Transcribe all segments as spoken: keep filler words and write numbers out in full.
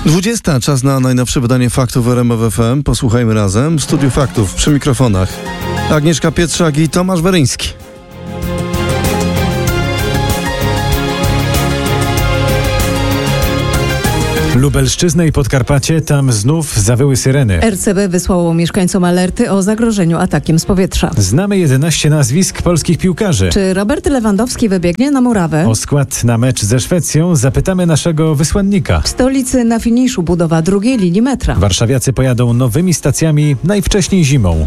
dwudziesta. Czas na najnowsze wydanie faktów w R M F F M. Posłuchajmy razem. W studiu faktów przy mikrofonach Agnieszka Pietrzak i Tomasz Weryński. Lubelszczyznę i Podkarpacie, tam znów zawyły syreny. R C B wysłało mieszkańcom alerty o zagrożeniu atakiem z powietrza. Znamy jedenaście nazwisk polskich piłkarzy. Czy Robert Lewandowski wybiegnie na murawę? O skład na mecz ze Szwecją zapytamy naszego wysłannika. W stolicy na finiszu budowa drugiej linii metra. Warszawiacy pojadą nowymi stacjami najwcześniej zimą.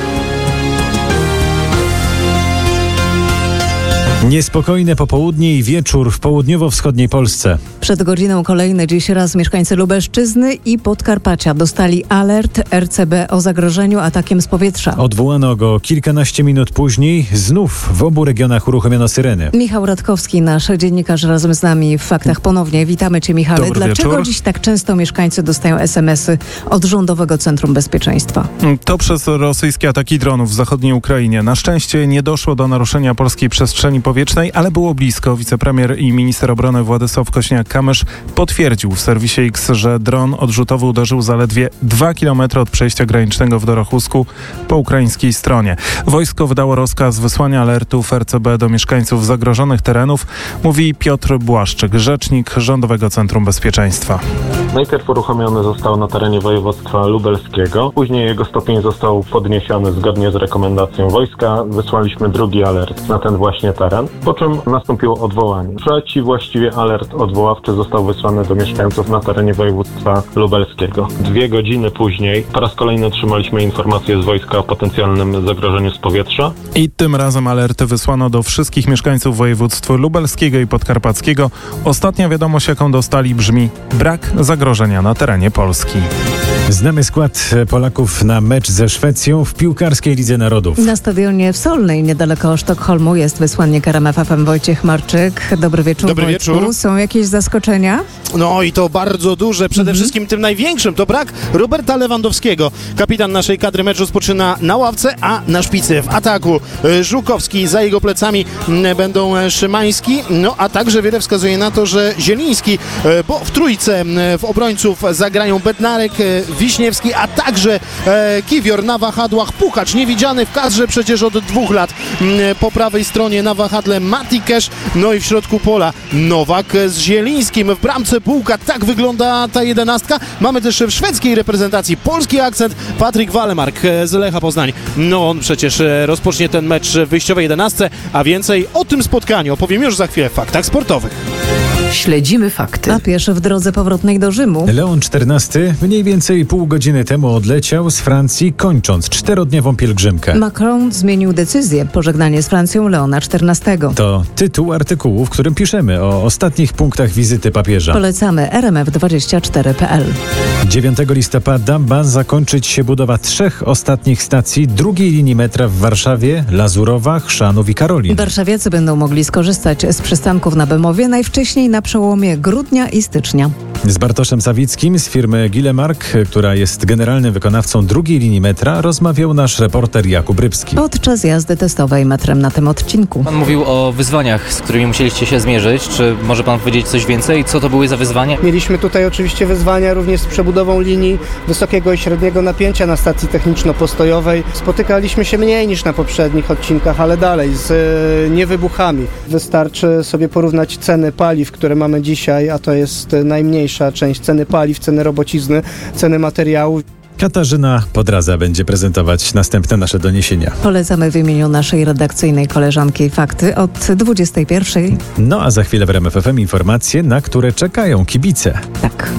Niespokojne popołudnie i wieczór w południowo-wschodniej Polsce. Przed godziną kolejny dziś raz mieszkańcy Lubelszczyzny i Podkarpacia dostali alert R C B o zagrożeniu atakiem z powietrza. Odwołano go kilkanaście minut później. Znów w obu regionach uruchomiono syreny. Michał Radkowski, nasz dziennikarz, razem z nami w Faktach ponownie. Witamy Cię, Michale. Dobry Dlaczego wieczór. dziś tak często mieszkańcy dostają es em esy od Rządowego Centrum Bezpieczeństwa? To przez rosyjskie ataki dronów w zachodniej Ukrainie. Na szczęście nie doszło do naruszenia polskiej przestrzeni powietrznej, ale było blisko. Wicepremier i minister obrony Władysław Kośniak-Kamysz potwierdził w serwisie X, że dron odrzutowy uderzył zaledwie dwa kilometry od przejścia granicznego w Dorochusku po ukraińskiej stronie. Wojsko wydało rozkaz wysłania alertów R C B do mieszkańców zagrożonych terenów, mówi Piotr Błaszczyk, rzecznik Rządowego Centrum Bezpieczeństwa. Najpierw uruchomiony został na terenie województwa lubelskiego, później jego stopień został podniesiony zgodnie z rekomendacją wojska. Wysłaliśmy drugi alert na ten właśnie teren, po czym nastąpiło odwołanie. Trzeci właściwie alert odwoławczy został wysłany do mieszkańców na terenie województwa lubelskiego. Dwie godziny później po raz kolejny otrzymaliśmy informację z wojska o potencjalnym zagrożeniu z powietrza. I tym razem alerty wysłano do wszystkich mieszkańców województw lubelskiego i podkarpackiego. Ostatnia wiadomość, jaką dostali, brzmi: brak zagrożenia na terenie Polski. Znamy skład Polaków na mecz ze Szwecją w piłkarskiej Lidze Narodów. Na stadionie w Solnej, niedaleko Sztokholmu, jest wysłannik R M F F M Wojciech Marczyk. Dobry wieczór, Dobry Wojtku. wieczór. Są jakieś zaskoczenia? No i to bardzo duże. Przede Mhm. wszystkim tym największym to brak Roberta Lewandowskiego. Kapitan naszej kadry mecz rozpoczyna na ławce, a na szpicy w ataku e, Żukowski. Za jego plecami m, będą e, Szymański, no a także wiele wskazuje na to, że Zieliński, e, bo w trójce m, w obrońców zagrają Bednarek, e, Wiśniewski, a także e, Kiwior na wahadłach. Puchacz niewidziany w kadrze przecież od dwóch lat. M, po prawej stronie na wahadle Mati Kesz, no i w środku pola Nowak z Zielińskim. W bramce Bułka. Tak wygląda ta jedenastka. Mamy też w szwedzkiej reprezentacji polski akcent. Patryk Walemark z Lecha Poznań. No on przecież rozpocznie ten mecz w wyjściowej jedenastce, a więcej o tym spotkaniu opowiem już za chwilę w Faktach Sportowych. Śledzimy fakty. Papież w drodze powrotnej do Rzymu. Leon czternasty mniej więcej pół godziny temu odleciał z Francji, kończąc czterodniową pielgrzymkę. Macron zmienił decyzję. Pożegnanie z Francją Leona czternastego. To tytuł artykułu, w którym piszemy o ostatnich punktach wizyty papieża. Polecamy R M F dwadzieścia cztery kropka p l. dziewiątego listopada ma zakończyć się budowa trzech ostatnich stacji drugiej linii metra w Warszawie, Lazurowach, Chrzanów i Karolin. Warszawiacy będą mogli skorzystać z przystanków na Bemowie najwcześniej na przełomie grudnia i stycznia. Z Bartoszem Sawickim z firmy Gilemark, która jest generalnym wykonawcą drugiej linii metra, rozmawiał nasz reporter Jakub Rybski. Podczas jazdy testowej metrem na tym odcinku. Pan mówił o wyzwaniach, z którymi musieliście się zmierzyć. Czy może pan powiedzieć coś więcej? Co to były za wyzwania? Mieliśmy tutaj oczywiście wyzwania również z przebudową linii wysokiego i średniego napięcia na stacji techniczno-postojowej. Spotykaliśmy się mniej niż na poprzednich odcinkach, ale dalej z e, niewybuchami. Wystarczy sobie porównać ceny paliw, które mamy dzisiaj, a to jest najmniejsza część ceny paliw, ceny robocizny, ceny materiałów. Katarzyna Podraza będzie prezentować następne nasze doniesienia. Polecamy w imieniu naszej redakcyjnej koleżanki Fakty od dwudziestej pierwszej. No a za chwilę w R M F F M informacje, na które czekają kibice. Tak.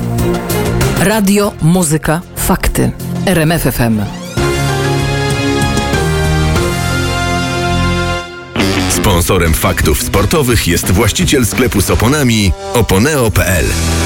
Radio, muzyka, fakty. R M F F M. Sponsorem Faktów Sportowych jest właściciel sklepu z oponami oponeo kropka p l.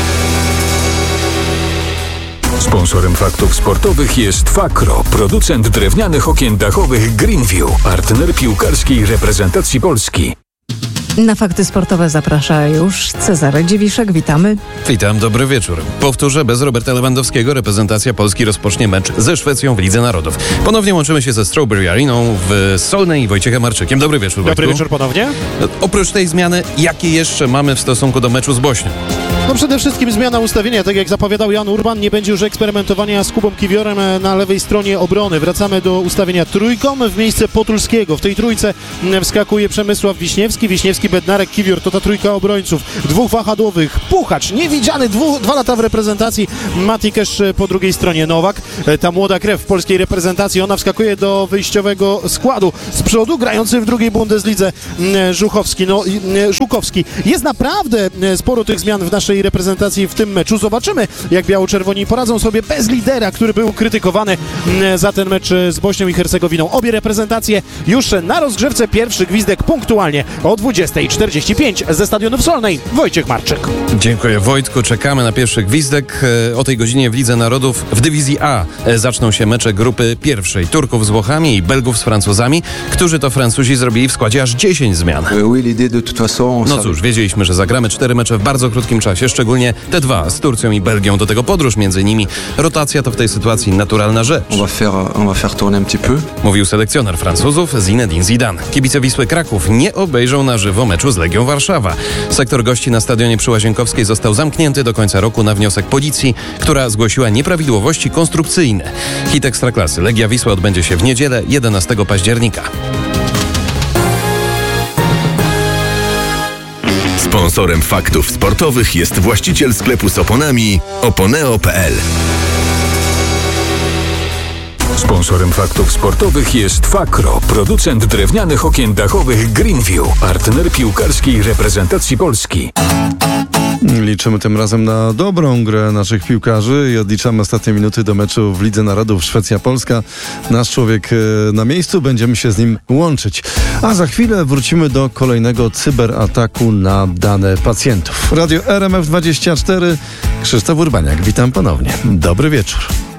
Sponsorem Faktów Sportowych jest Fakro, producent drewnianych okien dachowych Greenview, partner piłkarskiej reprezentacji Polski. Na fakty sportowe zaprasza już Cezary Dziewiszek. Witamy. Witam, dobry wieczór. Powtórzę, bez Roberta Lewandowskiego reprezentacja Polski rozpocznie mecz ze Szwecją w Lidze Narodów. Ponownie łączymy się ze Strawberry Areną w Solnej i Wojciechem Marczykiem. Dobry wieczór, Wojtku. Dobry wieczór ponownie. Oprócz tej zmiany, jakie jeszcze mamy w stosunku do meczu z Bośnią? No przede wszystkim zmiana ustawienia, tak jak zapowiadał Jan Urban, nie będzie już eksperymentowania z Kubą Kiwiorem na lewej stronie obrony. Wracamy do ustawienia trójką w miejsce Potulskiego. W tej trójce wskakuje Przemysław Wiśniewski, Wiśniewski, Bednarek, Kiwior, to ta trójka obrońców. Dwóch wahadłowych, Puchacz, niewidziany, dwu, dwa lata w reprezentacji, Mati Kesz po drugiej stronie. Nowak, ta młoda krew w polskiej reprezentacji, ona wskakuje do wyjściowego składu. Z przodu grający w drugiej Bundeslidze Żuchowski. No, Żukowski. Jest naprawdę sporo tych zmian w naszej reprezentacji w tym meczu. Zobaczymy, jak biało-czerwoni poradzą sobie bez lidera, który był krytykowany za ten mecz z Bośnią i Hercegowiną. Obie reprezentacje już na rozgrzewce. Pierwszy gwizdek punktualnie o dwudziesta czterdzieści pięć ze stadionu w Solnej. Wojciech Marczyk. Dziękuję, Wojtku. Czekamy na pierwszy gwizdek. O tej godzinie w Lidze Narodów w dywizji A zaczną się mecze grupy pierwszej. Turków z Włochami i Belgów z Francuzami, którzy to Francuzi zrobili w składzie aż dziesięć zmian. No cóż, wiedzieliśmy, że zagramy cztery mecze w bardzo krótkim czasie, szczególnie te dwa z Turcją i Belgią, do tego podróż między nimi. Rotacja to w tej sytuacji naturalna rzecz. Mówił selekcjoner Francuzów Zinedine Zidane. Kibice Wisły Kraków nie obejrzą na żywo meczu z Legią Warszawa. Sektor gości na stadionie przy Łazienkowskiej został zamknięty do końca roku na wniosek policji, która zgłosiła nieprawidłowości konstrukcyjne. Hit Ekstraklasy Legia Wisła odbędzie się w niedzielę jedenastego października. Sponsorem faktów sportowych jest właściciel sklepu z oponami oponeo kropka p l. Sponsorem faktów sportowych jest Fakro, producent drewnianych okien dachowych Greenview, partner piłkarskiej reprezentacji Polski. Liczymy tym razem na dobrą grę naszych piłkarzy i odliczamy ostatnie minuty do meczu w Lidze Narodów Szwecja-Polska. Nasz człowiek na miejscu, będziemy się z nim łączyć. A za chwilę wrócimy do kolejnego cyberataku na dane pacjentów. Radio R M F dwadzieścia cztery, Krzysztof Urbaniak, witam ponownie. Dobry wieczór.